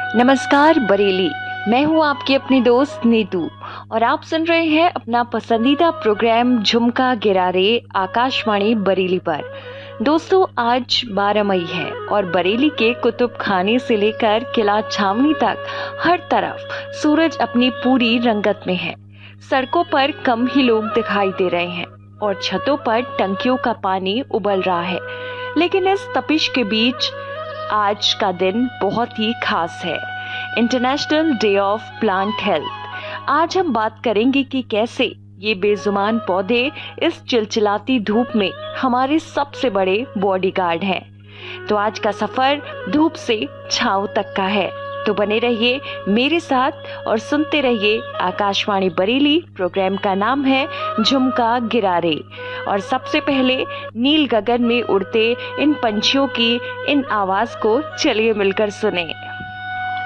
नमस्कार बरेली। मैं हूं आपकी अपनी दोस्त नीतू और आप सुन रहे हैं अपना पसंदीदा प्रोग्राम झुमका गिरा रे आकाशवाणी बरेली पर। दोस्तों, आज 12 मई है और बरेली के कुतुब खाने से लेकर किला छावनी तक हर तरफ सूरज अपनी पूरी रंगत में है। सड़कों पर कम ही लोग दिखाई दे रहे हैं और छतों पर टंकियों का पानी उबल रहा है। लेकिन इस तपिश के बीच आज का दिन बहुत ही खास है, international day of plant health. आज हम बात करेंगे कि कैसे ये बेजुबान पौधे इस चिलचिलाती धूप में हमारे सबसे बड़े बॉडीगार्ड हैं। तो आज का सफर धूप से छांव तक का है। तो बने रहिए मेरे साथ और सुनते रहिए आकाशवाणी बरेली। प्रोग्राम का नाम है झुमका गिरा रे और सबसे पहले नील गगन में उड़ते इन पंछियों की इन आवाज को चलिए मिलकर सुने।